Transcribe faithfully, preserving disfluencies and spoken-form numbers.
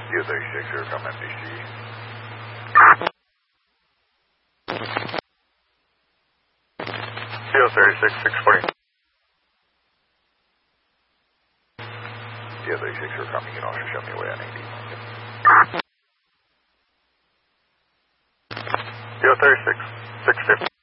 U thirty-six, you're coming D C. U thirty-six, six forty. U thirty-six, you're coming, you can also show me away on eighty. U thirty-six, six fifty.